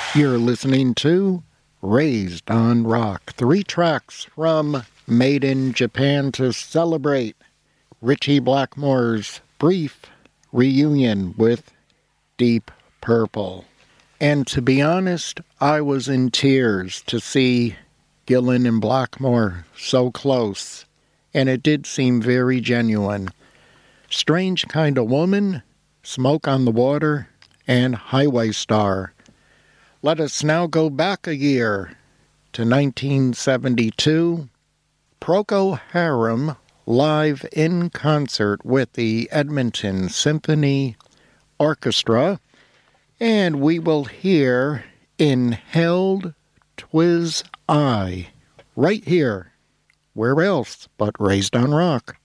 You're listening to Raised on Rock. 3 tracks from Made in Japan to celebrate Ritchie Blackmore's brief reunion with Deep Purple. And to be honest, I was in tears to see Gillan and Blackmore so close, and it did seem very genuine. Strange Kind of Woman, Smoke on the Water, and Highway Star. Let us now go back a year to 1972. Procol Harum live in concert with the Edmonton Symphony Orchestra, and we will hear Inhaled 'Twiz I right here. Where else but Raised on Rock?